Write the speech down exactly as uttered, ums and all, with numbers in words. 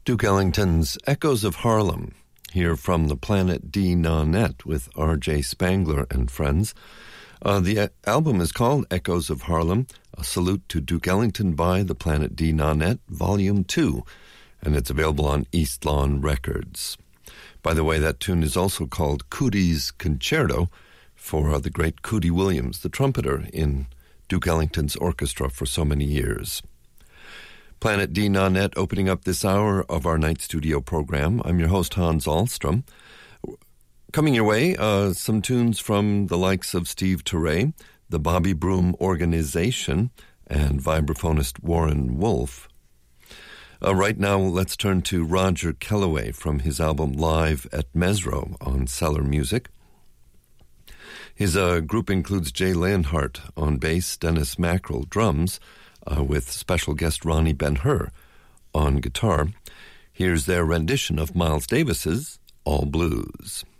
Duke Ellington's Echoes of Harlem, here from the Planet D Nonet with R J Spangler and friends. Uh, the uh, album is called Echoes of Harlem, a salute to Duke Ellington by the Planet D Nonet, Volume two, and it's available on East Lawn Records. By the way, that tune is also called Cootie's Concerto for uh, the great Cootie Williams, the trumpeter in Duke Ellington's orchestra for so many years. Planet D Nonet opening up this hour of our night studio program. I'm your host, Hans Ahlstrom. Coming your way, uh, some tunes from the likes of Steve Turre, the Bobby Broom Organization, and vibraphonist Warren Wolf. Uh, right now, let's turn to Roger Kellaway from his album Live at Mesro on Cellar Music. His uh, group includes Jay Leonhardt on bass, Dennis Mackerel drums, Uh, with special guest Ronnie Ben-Hur on guitar. Here's their rendition of Miles Davis's All Blues.